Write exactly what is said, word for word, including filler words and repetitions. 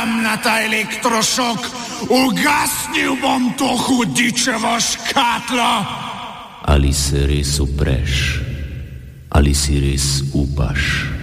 dam na ta elektrošok, ugasnil bom to hudičevo škatlo. Ali se res upreš? Ali si res upaš?